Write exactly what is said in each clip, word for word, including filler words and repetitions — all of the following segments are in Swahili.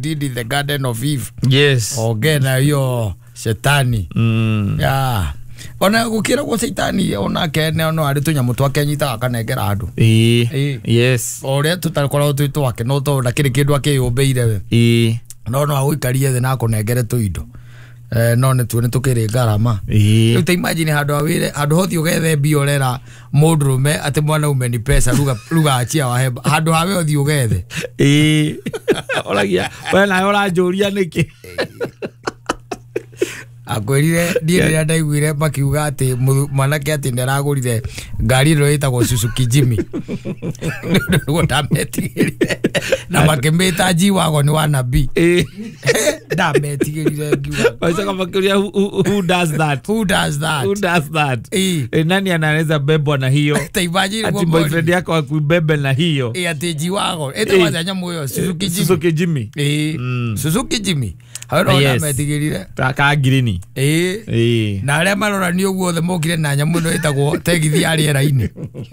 did in the Garden of Eve. Yes. Ogena hiyo shetani. Mm. Yeah. Ona gukira kwa shetani ona kene ono ari tunyamu twake nyita kanengera andu. Eh. Yes. Ore tutakora tu twake no to ndakiri kindu akiyumbeire we. Eh. No no agwikarie the na kunengere tu indo. Eh no ne tu ne tukiri garama. Eh. Uta imagine hado awire hado hothi ugethe biorera mundurume ati mwana umeni pesa ruga ruga achia wa heba hado hawe hothi ugethe. Eh. Olagia wena ora njuria niki. Akwirire ndiye ndaiguire makiuga ati mwanake ati ndaragurire ngari ro itagwo Suzuki Jimmy. Ngo ndametigirire na makemeta ji wago ni wanabi. Eh ndametigirire ngiuga. Wacha kama kulia who does that? Who does that? Who does that? Eh nani anaweza bebwa na hiyo? Taimagine ati boyfriend yako akubebe na hiyo. Eh ati ji wago. Eta wazanya moyo Suzuki Jimmy. Suzuki Jimmy. Eh Suzuki Jimmy. Hayo ndametigirire. Taka girini. Eh Eh na aria marora ni uguo the mokire na nyamu no itagwo tegithi ari era-ini.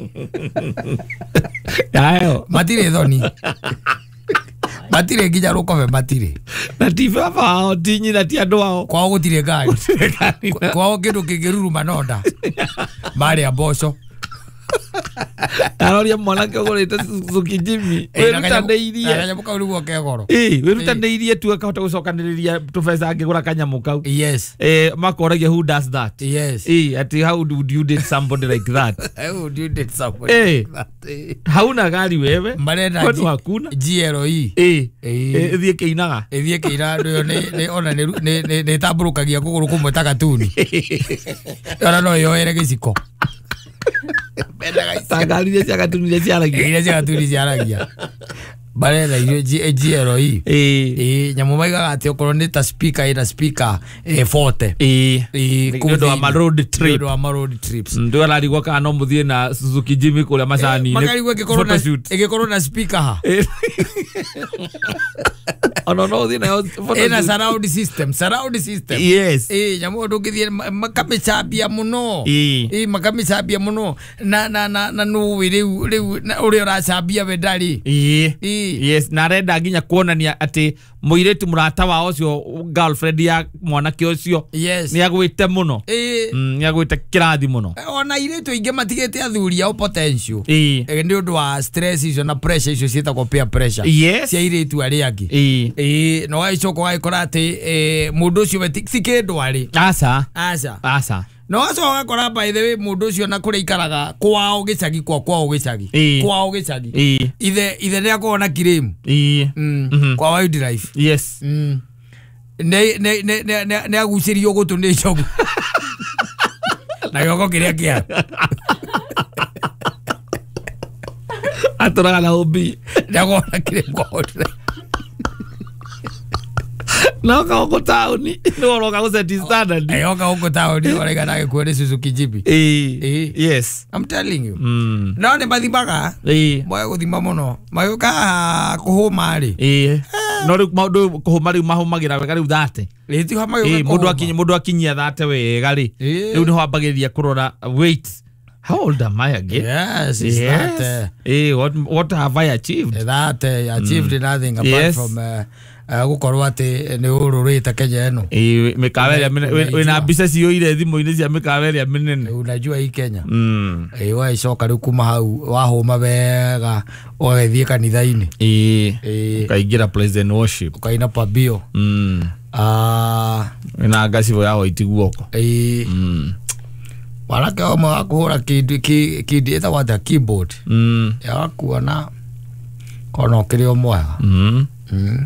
Ayo Matire thoni. Matire ngija rukove matire. Na tifa fao tinyi na tia doao. Kwao gutire ngari. Kwao kindu kingiruruma nonda. Mari aboco. Aroria mwanake ogorete Suzuki Jimmy. Weruta ndeirie. Akanyamuka urugo kegoro. Eh, weruta ndeirie tu akahota gucokaniriria tubesa angigura kanyamuka. Yes. Eh, makoragia who does that? Yes. Eh, ati how would you date somebody like that? How would you date somebody Eh, like that? hauna gari wewe? Marenda kwani hakuna? G L E. Eh, eh, ethie keinaga. Ethie keina ndo ne ne ona ne ne ne taburukagia kuguru kumwe takatuni. Ona no yoere giciko. Tagari cia gatuni cia aragia. Ile cia gatuni cia aragia. Barera iyo G L E. Eh. Eh nyamu maiga ati okoro ni ta speaker ina speaker eh forte. Eh. Eh kundo wa road trip. Kundo wa road trips. Ndo alarigwa kana muthie na Suzuki Jimmy kule macani. Makarigwa gikoro na gikoro na speaker ha. Ono no thina yo ina surround system, surround system. Yes. Eh nyamu ndugithie makamicambia muno. Eh makamicambia muno na na na na no riu riu uri uracambia we ndari. Eh. Yes, na renda nginya kuonania ati muiretu murata wa ucio girlfriend ya mwanake ucio. Yes. Ni agwite muno. Eh. Mm, ni agwite kirathi muno. Ona iretu inge matigete athuri au potential. Eh. Ndi undu wa stress icio na pressure icio cietagwo peer pressure. Yes. Cia iretu ari angi. Eh. Eh no aicoko aikora ati eh mundu ucio tikindu ari. Asa. Asa. Asa. No aso agakora by the way mundu ucio na kuri ikaraga kwao gicagi kwa kwao gicagi kwao gicagi ithe ithe ni akona kiremu kwa wildlife. Yes. ne ne ne ne ne agucirio gutu ni chogu na yoko kiria kia atora na obi ndagona kiremu kwa wildlife. No ka uko tauni no ro ka useti standard ayo ka uko tauni orega na kwere Suzuki Jimmy. Eh yes, I'm telling you. Mm. No ne mathimaga eh moyo guthima muno mayo ka kuhuma ri eh no ri maundu kuhuma ri mahumagira wega ri thate eh ti hama yo mundu akinyi mundu akinyia thate wega ri riu ni hwambagiria kurora weight. How old am I again? Yes, is yes. that uh, eh what what have I achieved? That uh, achieved mm. nothing apart yes. from uh, gukorwo ati ni ururite Kenya eno. Eh mikaweria wina mbica cio ire thimu-ini cia mikaweria minene. Unajua hii Kenya. Mm. Eh wa icoka ri kuma hau wahuma wega ogethie kanitha-ini. Eh eh kaingira praise and worship. Kaina pabio. Mm. Ah ina ngasivo ya white guoko. Eh mm. Warake o ma kuhura kidi kidi eta wata keyboard. Mm. Ya kuona kono kirio mwega. Mm. Mm.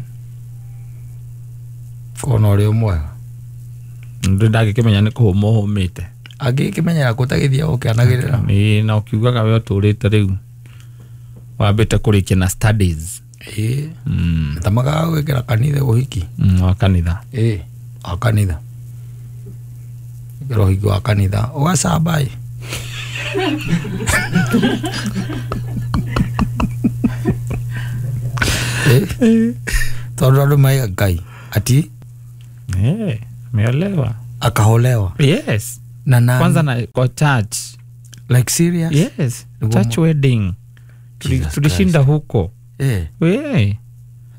Kono rio mwega. Ndu ndagikimenya ni kuhuma humite. Agikimenya kutagithia ukianagirira. Ni na ukiugaga we uturite riu. Wambite kurikia na studies. Eh. Mm. Tamaga gwikira kanitha uhiki. Mm, wa kanitha. Eh, wa kanitha. Gero hiki wa kanitha. Ugacabai. Eh. Tondu mai Ngai ati eh meelewa akaholewa. Yes. Na nani? Kwanza na kwa church. Like serious? Yes. Church wedding. Tulishinda huko. Eh. We.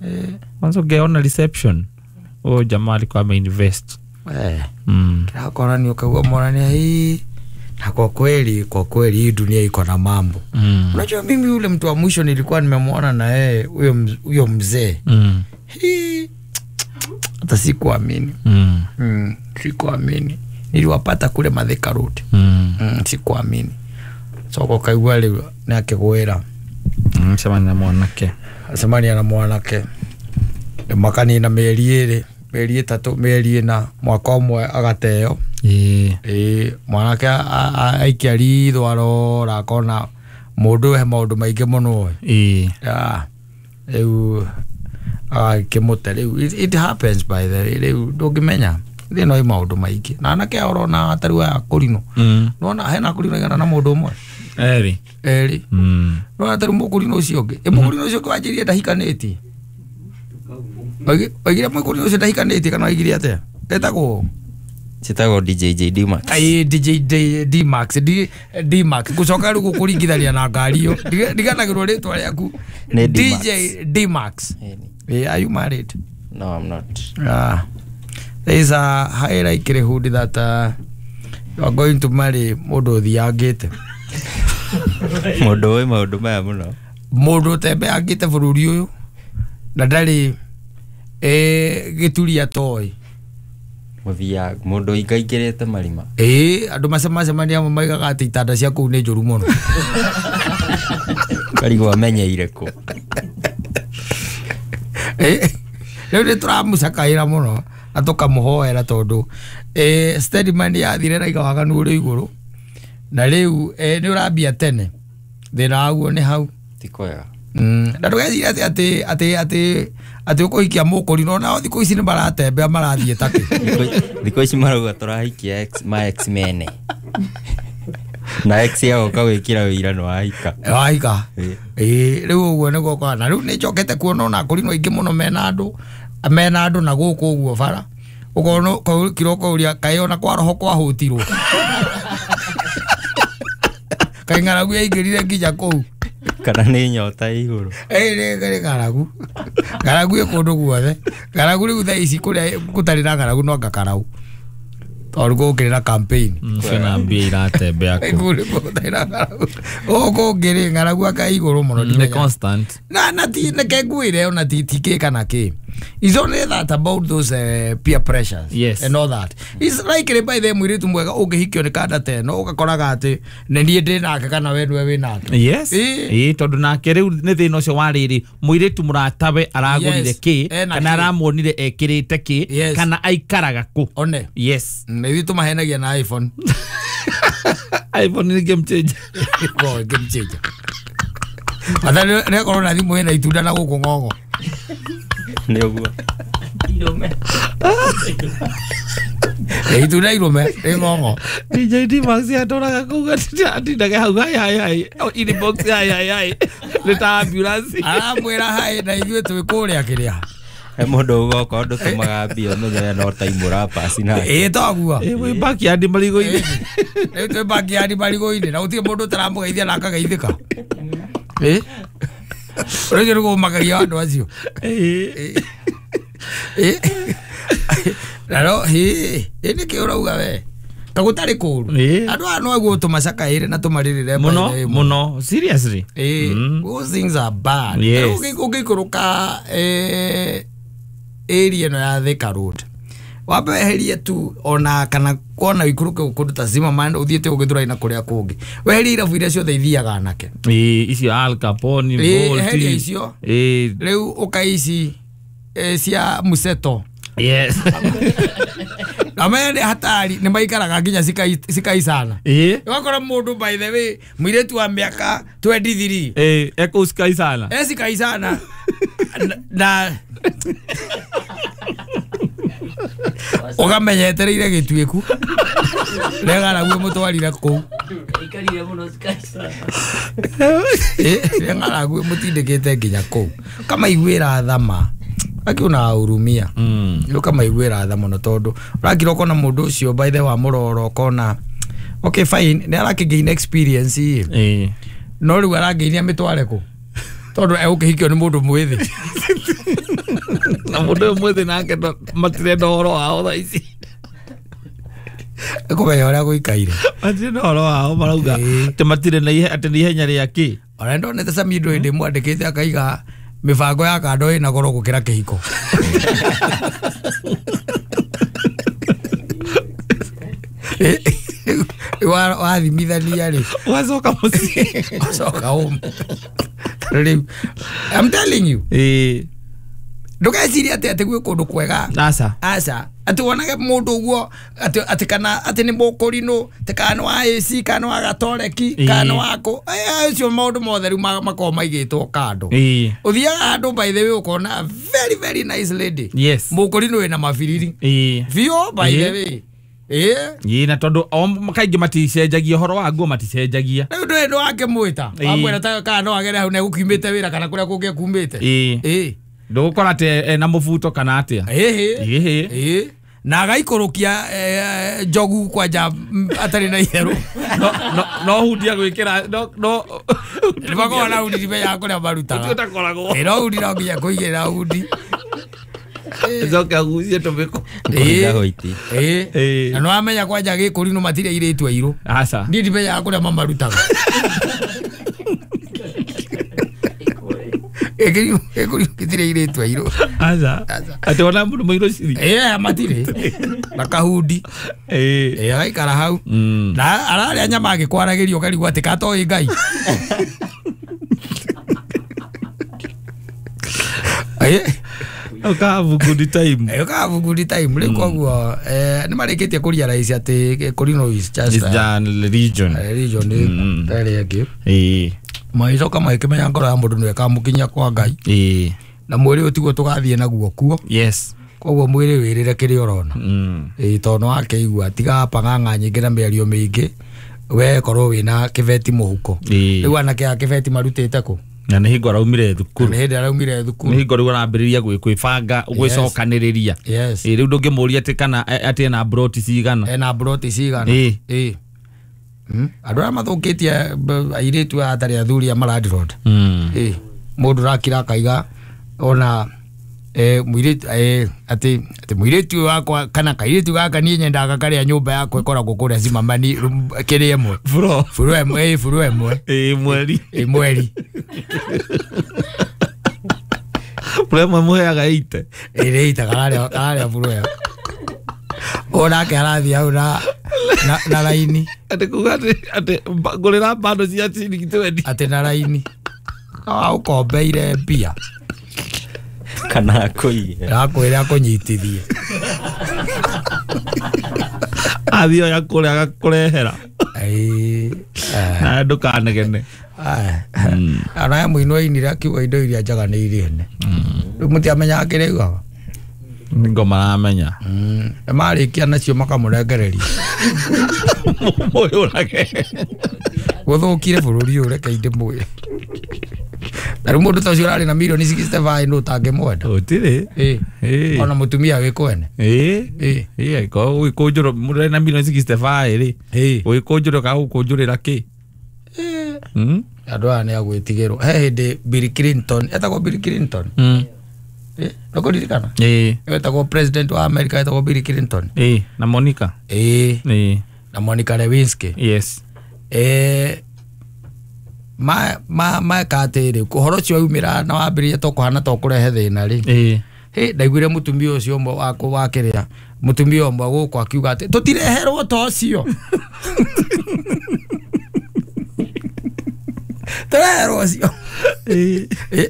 eh Mwanzo geona reception. O jamaa alikuwa ameinvest. eh Mm. akona ni ukagua mwana hii na kwa kweli kwa kweli hii dunia iko na mambo. Mm. Unajua mimi yule mtu wa mwisho nilikuwa nimemwona na yeye huyo huyo mzee. Mm. Hii hata sikuamini. Mm. Mm, sikuamini. Niliwapata kule Mathika Road. Mm. Mm, sikuamini. Soko kaigua leo na kigwera. Mm, semani na mwanake. Semani na mwanake. Makani na meri ire, meri itatu, meri ina mwaka umwe agateo. Eh. Eh, mwanake aikia ritho arora akona mundu he maundu maingi muno. Eh. Ya. Eu ah kimute riu it happens by the riu ndungimenya thi no maundu maingi na anake orona atari wa kurino. Mm. Nona hena kurino igana na mundu umwe. Eri. Eri. Mm. Nona atari mukurino ucio ungi. E mukurino ucio kwanjirie ndahikaniti. Ogi ogi mukurino ucio ndahikaniti kana oigire atia? Etagwo Chitago D J J D Max. Ai D J D Max D D Max gucoka riu gukuringithania na ngari yo ndiganagirwo ritwa riaku D J D Max. Eh, are you married? No, I'm not. Ah, there is a high likelihood that uh, you are going to marry mundu thiangite Mundu we maundu maya muno. Mundu tembe angite bururi uyu na ndari eh gituria toy Muthia mundu ingaingirite marima. Eh, andu macema cemania amwe maigaga ati itanda cia kuu ni njuru muno. Karigo amenyeire ku. Eh, riu ni turamucakaira muno na tukamuhoera tondu eh Steadman yathire na igawaga nu ri iguru na riu eh ni urambia tene thina waguo ni hau Tikoya. Mm, na ndugethire ati ati ati ati ati ukuhikia mukuri no na thiko ici ni maratembea marathie taki Thiko ici marauga turahikia ex ma ex mene. Na ex yao kawikira wira no ahika. Ahika. Eh, riu uguo ni goko na riu ni chokete kuona na kuri no ingi muno mena andu mena andu na guku uguo bara ukono kiroko uria kaiona kwa roho kwa hutirwo kaingaragu yaingirire nginya kuu Kana ni nyota iguru. Eh, ni gari garagu garagu ikundu guothe garagu riu thaa ici kuria gutari na garagu no ngakarau tondu gukirira campaign Mfena mbia iratembea ku. iguru gutari na garagu oko ngiri garagu akaiguru muno Ni constant. na na ti na kegwire ona ti ti kana ki is only that about those uh, peer pressures Yes. and all that is like by them mwiritu mwega ungihikio ni kanda teno ugakoraga ati ne nie ndi nake kana we niwe wi nake Yes. Eh, tondu nake riu ni thina ucio wariri muiritu muratawe aragurire ki kana aramuonire ekirite ki kana aikaraga ku. one Yes. ne vitu mahenagia na iPhone iPhone ni game changer. go game changer Adani ne korona thimu ina itunda na guku ngongo Ni uguo. e itunda irume e ngongo D J D Max atoraga kuga ndindaga hau hai hai hai inbox hai hai hai leta ambulance aramwira hai na ithuĩ twĩ kũrĩa kĩrĩa He mundu ugoka undu tumaga mbio menye no time urapasi na. ĩ twaguo eh we baki andi marigo-ini rĩu twĩ backyard marigo-inĩ na gũtirĩ mũndũ ũtaramũgeithia na akageithĩka ĩ ũrĩgĩ nĩgũmagagia andũ acio na no ĩ nĩkĩ ũrauga we ta gũtarĩ kũru andũ aya no aguo tũmacakaĩre na tũmarĩrĩre muno muno seriously ĩ those things are bad ũngĩikũrũka area ĩno ya Thika Road wambe weherie tu ona kana kuona wikuruke kundu ta Zimmerman uthiete ugithuraina kuria kungi weherie irabu iria ciothe ithiaga anake eh icio Al Capone Bolt icio eh riu ukaici cia Museto yes amene hatari ni maikaraga nginya sikaisana eh wakora mundu by the way mwiretu wa miaka twenty-three eh eko sikaisana eh sikaisana na ogamenyetereire gituiku regara gwe mutwarire ku ikarire muno sikaisana eh regara gwe mutindikite nginya ku kama igwira thama akiuna urumia mm yo kama igwira tha muno tondu urakira ukona mundu ucio by the wa muroro ukona okay fine ni arakigain experience eh no riu aragainia mitware ku tondu e ukihikio ni mundu mwithi Na mundu mwethe nake matire ndoro wao tha ici. Kumenya uria guikaire. Matire ndoro wao marauga ati matire na ihe ati ni ihenya ria ki. Ona ndonete Samido ndi mwandikite akaiga mibango ya kando ina goro gukira kihiko. Wa wa thimithania ri. Wacoka muci. Wacoka home. I'm telling you. Eh. Ndugeciria ati ati gwi kundu kwega. Asa. Asa. Ati wonage mundu uguo ati ati kana ati ni mukurino te kana wa A C kana wa gatoreki kana wako eh acio maundu mothe ru makoma maigitwo kando. Eh. Uthia andu by the way ukona very very nice lady. Yes. Mukurino ina mabiriri. Eh. Vio by the way. Eh. Ye na tondu kaingi maticenjagia horo wa nguo maticenjagia. Na ndu endo wake mwita. Amwera ta kana wagere hau ne gukimite wira kana kuria kunge kumite. Eh. Eh. Ndugukora te na mubuto kana atia. Eh. Eh. Eh. Na agaikurukia jogu kwa ja atari na iheru. No no no hudia gwikira no no. Nibako wana hudi dibe ya kuria baruta. Utakorago. Ero hudi na nginya kuigera hudi. Zoka guzie tobeko. Kuria hoiti. Eh. Na no amenya kwa ja gikuri no matire iretu airu. Asa. Ndi dibe ya kuria mamarutaga. Ekiri ekuri kitire iretu airu. Asa. Ate wana mundu muiro ciri. Eh matire. Na kahudi. Eh. Eh ai kara hau. Na arari anyama agikwaragirio karigwa ati kato ngai. Eh. Okavu good time. Eh okavu good time. Le kwa eh ni mareketie kuria raisi ati Korino is just a region. Region ni tare yake. Eh. Maizo kama ikimenya ngoro ya mundu nweka mukinya kwa ngai. Eh. Na mwiri utiguo tugathie naguo kuo. Yes. Koguo mwiri wirire kiri urona. Mm. Eh tono wake igua tiga panganga nyingi na miario mingi. We korwo wina kiveti muhuko. Riu anake a kiveti marutite ku. Na nĩ hingo araumire thukuru. Nĩ hindi araumire thukuru. Nĩ hingo rĩu arambĩrĩria gwĩbanga gwĩcokanĩrĩria. Yes. Rĩu ndũngĩmũria atĩ kana atĩ ena broti cigana. Ena broti cigana. Eh. Eh. Andũ arĩa mathũkĩtie airĩtu atarĩ athuri a Maradi Road. Eh. Mũndũ rakira akaiga ona eh mwiritu eh ati ati mwiritu wakwa kana kairitu gaka nie nyendaga karia nyumba yakwa ikoragwo kuria Zimamani kiri emwe bro bro emwe eh bro emwe eh mweri eh mweri bro emwe muheaga ite eh ite kararia kararia bro emwe ona ke arathi au na na laini ati kugati ati ngurira bando cia ciringi twendi ati na laini au kombeire pia kana koi akwira kunyitithie athio ya kure agakurehera ai na ndukanegene ana ya muino inire akiuga indo iria njaga nĩ irene rĩu mũtiamenya akĩrĩugaga ngoma aramenya marĩkia nacio makamũrengereria mũyũrage gũthũkire bũrũri ũyũ reke inde mwĩre na rĩu mũndũ ta ũcio ũrarĩ na mirioni sixty-five nũ ũtangĩmwenda ũtirĩ ĩ ona mũtumia wĩkwene ĩ ĩ ĩ ko wĩkũnjũrwo mũndũ na mirioni sixty-five rĩ wĩkũnjũrwo ka gũkũnjũrĩra kĩ andũ aya nĩ agwĩtigĩrwo he hĩndĩ Bill Clinton etagwo Bill Clinton nĩkũririkana etagwo president wa America etagwo Bill Clinton na Monica na Monica Lewinsky yes ma ma ma katiri kuhoro cio umira na wambiria to kuhana to kurehe thina ri eh he ndaiguire mutumia ucio mwe wako wakiria mutumia mwe guko akiuga ati tutireherwo to cio tureherwo cio eh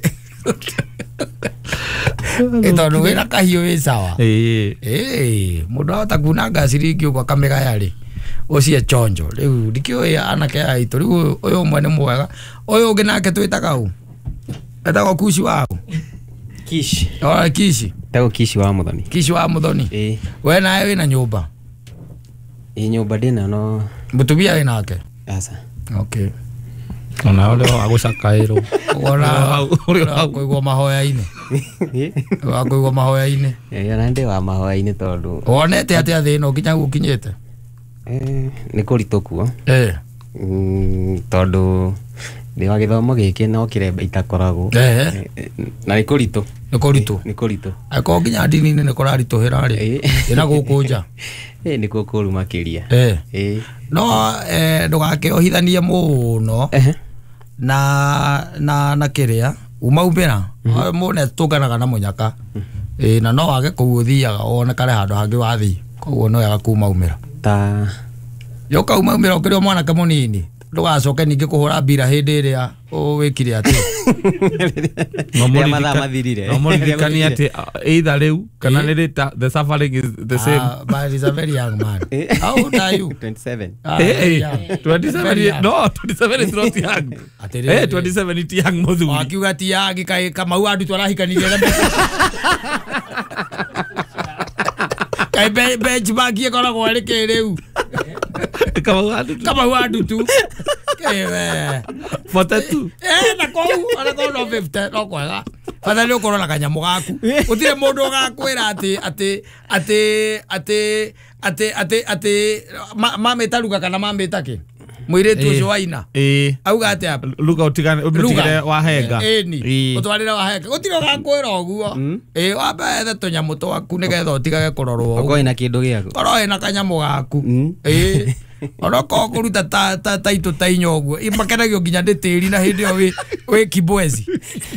eto no wira kahio wi sawa eh eh mundu atakuna ciringi uko kamega yari ocie chonjo riu dikio ya anake aitu riu uyu mwene mwega uyu ungi nake twitaga u etagwo kushi wao kishi oh kishi etagwo kishi wa muthoni kishi wa muthoni eh we nawe wina nyumba eh nyumba dina no mutumia we nake asa okay ona ole agucakairo ona uri kuigwa mahoya-ini wa kuigwa mahoya-ini eh ona ndi wa mahoya-ini tondu wonete atia thina ukinya gukinyete eh ni kurito kuo eh mm tondu Ndi wa githomo giki no kiremba itakoragwo. Eh. Na niko rito. Niko rito. Niko rito. Ako nginya ndini ne kora rito herari. Ina gukunja. Eh niko kuru makiria. Eh. Eh. No eh ndugake ohithanie muno. Eh. Na na na kiria umaubira mune tukanaga na munyaka. Eh na no wage kuuthiaga one kare handu hangi wathi. Koguo no yaga kuma umira. Ta Yoka uma umira ukiri mwana kamunini. Ndugacoke ningi kuhura bira hindi iria wikire ati. No muri mathirire. No muri kani ati either riu kana ni the suffering is the same. Ah, but he's a very young man. How old are you? twenty-seven. Ah, hey, yeah. twenty-seven. No, twenty-seven is not young. Hey, twenty-seven is young mother. Akiuga ti young kai Kamau andu twarahikanire. Kai benchmark ye kora gwari ke riu. Kamau andu. Kamau andu tu. Kewe. forty-two. Eh na kou, ana kou no fifty no kwega. Fatha leo korona kanyamu gaku. Utire mundu gakwira ati ati ati ati ati ati ati mama taruga kana mama take. Muiretu ucio waina. Eh. Auga ati apa? Luga utigane utigire wahenga. Eh ni. Utwarira wahenga. Utire gakwira oguo. Eh wamba ethe tunyamu twaku nigetha utigage kurorwo. Oko ina kindu giaku. Koro ina kanyamu gaku. Eh. Oroko kuruta ta ta taito tainyo oguo. Imakenagio nginya nditiri na hindi yo wi wi kibwezi.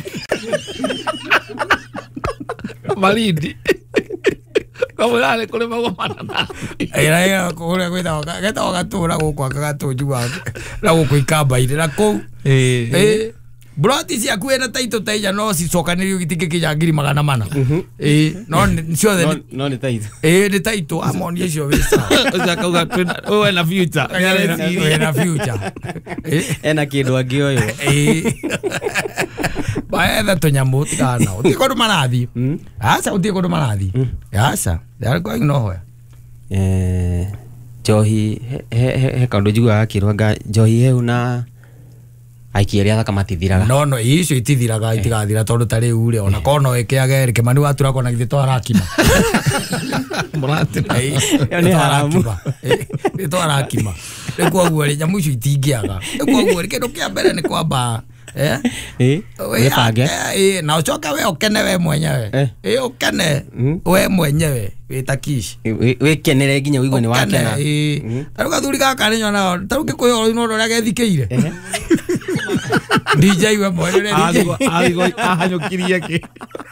Malindi. Como dale kule mago manana. Era era kule kwita geta wagatura gukwa kagatunjua na gukuikamba ire na kou. Eh. Eh. Broti cia kuena taito tainya no cicokanirio gitike kija ngiri magana mana. Eh no cio the no ni taito. Eh ni taito amoni cio wisa. Oza kauga we na future. We na future. Eh ena kindu angi oyo. Eh. Bae da tonyamu tigana. Utiko ndo marathi. Asa utiko ndo marathi. Asa. They are going nowhere. Eh Johi he he kaundu juga akirwa Johi he una aikiria thaka matithiraga. No no icio itithiraga itigathira tondu tari ure ona kono ekiage Kimani watura kona githito arakima. Murati ni arakima. Ni to arakima. Nikuo guo ri nyamu icio itingiaga. Nikuo guo ri kindu kia mbere ni kwamba eh eh we page eh na ucoka we okene we mwenyewe eh okene we mwenyewe witakishi we kenere nginya wigwe ni wakena eh taruga thuri gaka ni nyona taruge kuyo no ndo ragethikeire D J we mwenyewe aligo aligo ahanyokirie ki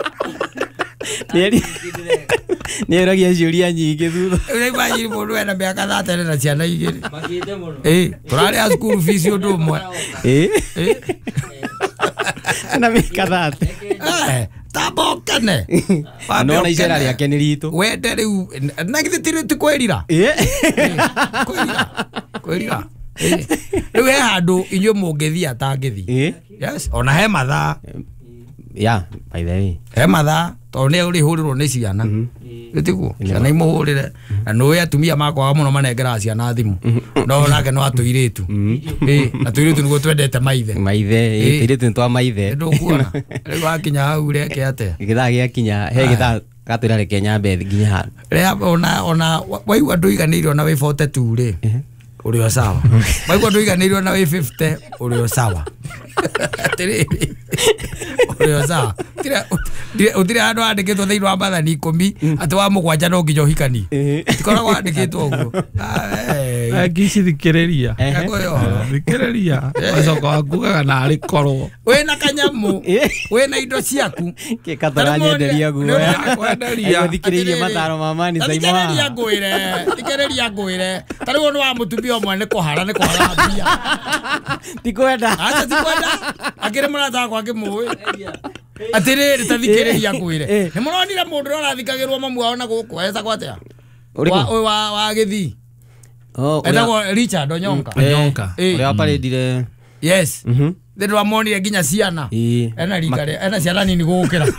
neri neragia ciuria nyingi thutha uri bajiri mundu ena miaka thirty na ciana igiri magite muno eh turari a school fees undu umwe eh eh na miaka thirty eh tabokene no na icera ria keni ritu wende riu na githitire ti kwirira eh kwirira kwirira eh riu he handu inyo mungithia tangithi eh yes ona he mathaa ya by the way he mathaa to ne uri hurirwo ni ciana gitiguo ciana imuhurire na no ya tumia makwa muno manengera ciana thimu no nake no atuiritu eh atuiritu niguo twendete maithe maithe ituiritu twa maithe ndukuona riu wakinya hau reke ate githaa giakinya he githaa gatwira reke nyambe nginya hano ria ona ona waigua nduiganirio na wi forty-two ri uri o sawa waigua nduiganirio na wi fifty uri o sawa atiriri uri o sawa tira utire handu andikitwo thiini wa mathani ikumi ati wa mugwanja no nginya uhikani tikoragwo andikitwo uguo ngici thikiriria thikiriria macoka wakugaga na ari korwo wina kanyamu wina indo ciaku gikataranyederia guo wenderia thikiririe mataro mamani saimo thikiriria ngwire thikiriria ngwire tari wonu wa mutumia omwe ni kuhara ni kuhara mbia tikwenda acha tikwenda akire murata kwa kimui atiriri tathikiriria ngwire ni muronira mundu arathikagirwo mamu wao na guku esa kwatia wa wa wa githi oh etago Richard Onyonka Onyonka uria aparendire yes mhm ndio wamonire nginya ciana ena rikare ena ciana nini gukira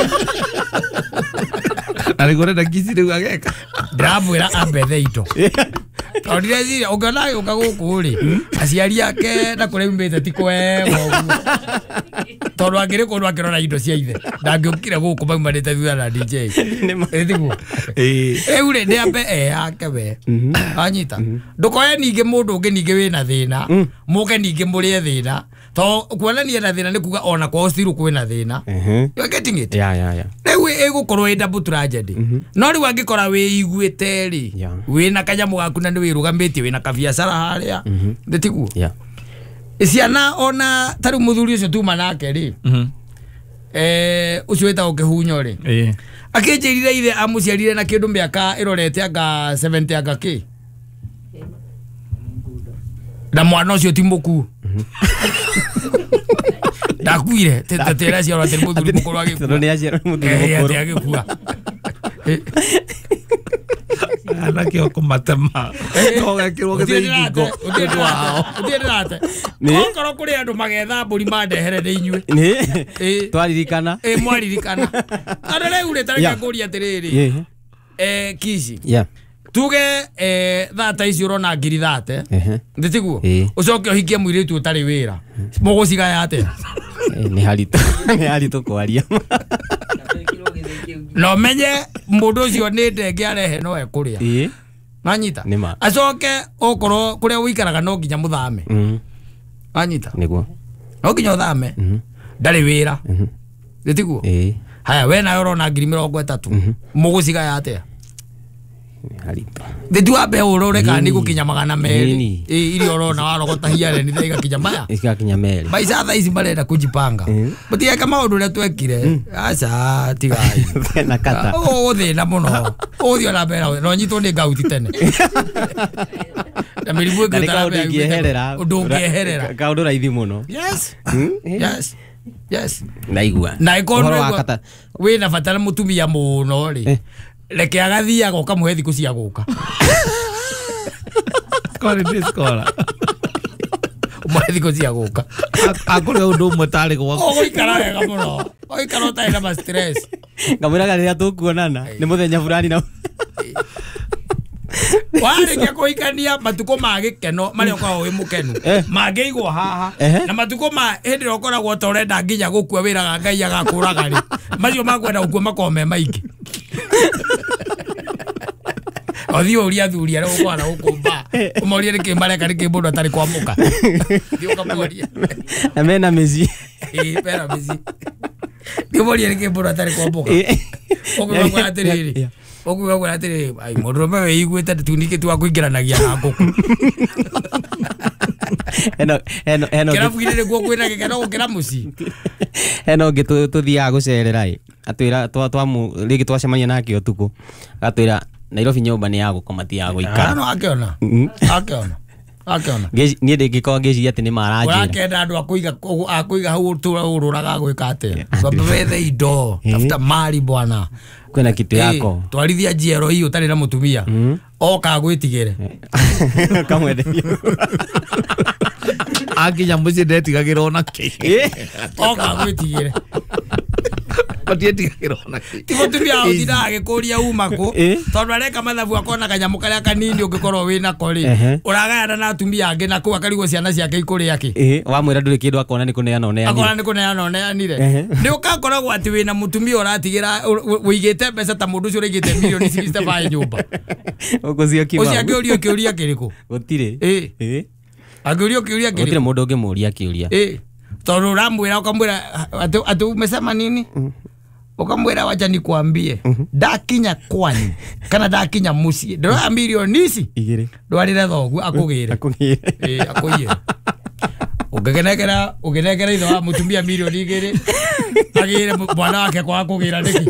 arigore na kisi riu ageka ndramwira ambethe ito ondire zi ugana uka guku ri aciari ake na kure umbete ti kwega uguo tondu angire ko rwakirora indo cia ithe ndangĩukire gũkũ maumanĩte thutha na D J ĩthiguo ĩure nĩ ambe eyake we anyita ndũkoye ningĩ mũndũ ũngĩ ningĩ wĩna thĩna mũke ningĩ mũrĩe thĩna to kuonania na thĩna nĩ kuga ona kwao still kwĩna thĩna you getting it ya ya ya rĩu ĩgũkorwo ĩ double tragedy no rĩu angĩkora wĩiguĩte rĩ wĩna kanyamu gaku na nĩ wĩrũgamĩtie wĩna kabiacara harĩa ndĩtiguo ciana ona tarĩ mũthuri ũcio tuma nake rĩ eh ucio wĩtagwo Kĩhunyo rĩ akĩnjĩrire ithe amũciarire na kĩndũ mĩaka ĩrorete anga seventy anga kĩ na mwana ũcio ti mũku ndakuire tetera ciaro atĩ mũthuri mũkũrũ agĩkua no nĩ aciarwo mũthuri mũkũrũ agĩkua ana kĩo kũmatema ogekĩrwo gĩthĩngingo ũndũ wao ũtĩrĩrate okorwo kũrĩ andũ magetha mbũri mandehere nĩ inyuĩ twaririkana ĩ mwaririkana andũ rĩu rĩ tarĩka ngũria atĩrĩrĩ eh kici tuge eh thata ici urona ngiri thate nditiguo ucoke uhikie muiritu utari wira mũgũcigaya atĩa nĩ haritũ nĩ haritũ kwaria no menye mũndũ ũcio nĩ ndenge arehe no ekũrĩa anyita acoke okorwo kũrĩa ũikaraga no nginya mũthame anyita nĩguo no nginya ũthame ndarĩ wĩra nditiguo haya we nayo urona ngiri mĩrongo ĩtatũ mũgũcigaya atĩa harito Detu abe urore ka ni gukinya magana meri ili orona warogota hiare ni thaiga kinya maya iska kinya meri maisa tha ici barenda kujipanga mutia kama undu twekire acha tigai na kata o thina muno uthio na bera no nyitwo ni ngauti tene na miribu ngutara be ngiherera undu ngiherera kaundu raithi muno yes yes yes naigua na ikono we na fatala mutumia muno ri leke agathia agoka muhe thiku cia guka kore diskora muhe thiku cia guka akore undu umwe tari gwako o ikara wega muno o ikara ta ina stress ngamwira rĩrĩa tũkuonana nĩ mũthenya fulani na wari ke koikania matuko ma gikeno mari okwa wi mukenu mangeigwo haha na matuko ma hindi rokoragwo ta urenda nginya gukua wiraga ngai agakuraga ri macio makwenda gukua makome maingi othio uria thuri ara gukwana gukumba umorie rike mareka rike mundu atari kwamuka ndio kamoria amena mezi eh pera mezi ndio morie rike mundu atari kwamuka okuga kwa atiriri okuga kwa atiriri ai mundu me igwete tunike tu akuingiranagia na nguku eno eno eno kira bwire gwo kwina gikeno gukira muci eno gitu tuthiaga gucerera i atwira twa twa rigi twacemania nake utuku atwira Nairobi nyumba ni ya gukoma ya guikara no akiona akiona akiona ni ndingikwa ngeci ati ni maranjira wakenda andu akuiga akuiga hau ururaga gwika ate babethe indo tafuta mali bwana kwena kitu yako twarithia jero hiyo utari na mutumia oka gwitigire kamwenderio akinya muci ndetigagirwo na ki oka gwitigire patieti na ki timutumia uthira agikuria umako tondu areka mathabu akona kanyamu karia kanini ungikorwo wina kori uragayana na atumia angi na ku akarigo ciana ciake ikuria ki eh wamwira nduri kindu akona ni kuneana one akona ni kuneana one anire ni ukakoragwo ati wina mutumia uratigira uigite mbeca ta mundu ucio urigite milioni sixty-five nyumba ugucio kiba ucio akiuria kiuria kiriko gutire eh eh akiuria kiuria kiriko gutire mundu ungimuria kiuria eh tondu ramwira ukamwira atu atu umesema nini ukamwira wacha nikwambie ndakinya kwani kana ndakinya muci ndoya milioni ici igire ndwarire thogu akugire akugire eh akugire ugegenekera ugegenekera itho wa mutumia milioni igire agire bwana wake kwa akugira niki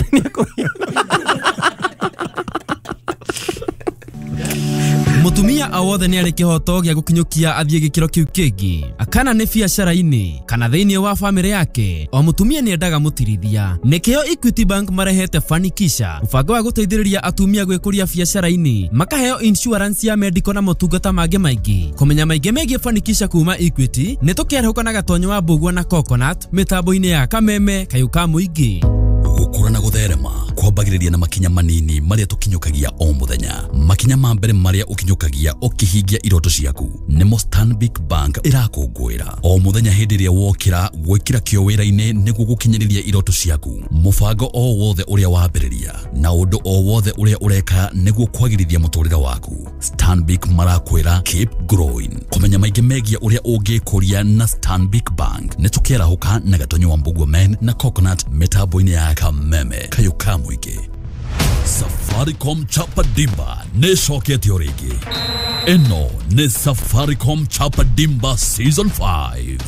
mutumia awothe ni ari kihoto gya gukinyukia athie gikiro kiu kingi akana ni biacara-ini kana thiini wa family yake o mutumia ni endaga mutirithia nikio Equity Bank marehete Fanikisha mubango wa guteithiriria atumia gwikuria biacara-ini makaheo insurance ya medical na motungata mangi maingi kumenya maingi megie Fanikisha kuma Equity ni tukiarhuka na gatonyo wa mbugua na coconut mitambo-ini ya Kameme Kayuka Muingi gukura na gutherema kwambagiriria na makinya manini maria tukinyukagia o muthenya. Makinya ma mbere maria ukinyukagia ukihingia iroto ciaku nimo Stanbic Bank irakungwira o muthenya hindi ria wokira gwikira kio wira-ini niguo gukinyiriria iroto ciaku. Mubango o wothe uria wambiriria na undu o wothe uria ureka niguo kwagirithia muturire waku. Stanbic marakwira keep growing. Kumenya maingi megia uria ungikuria na Stanbic Bank ni tukiera huka na Gatonyo wa Mbugua Men na Coconut mitambo-ini ya Kameme kayo kamwike. Safaricom Chapa Dimba ne cokete origi. Eno ne Safaricom Chapa Dimba Season five.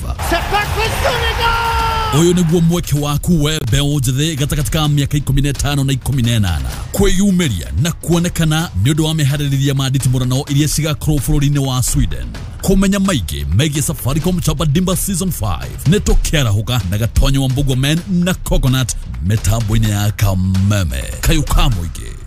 Oyo niguo mweke waku we beũ njĩthĩ gatagatĩ ka mĩaka ikũmi na ĩtano na ikũmi na ĩnana kwĩyumĩria na kuonekana nĩ ũndũ wa mĩharĩrĩria ma nditimũrano iria cigakorwo bũrũri-inĩ wa Sweden. Kumenya maingĩ megiĩ Safaricom Chapa Dimba Season five nĩ tũkĩarahũka na Gatonyo wa Mbugua Men na Coconut mitambo-ini ya Kameme kayo kamwike.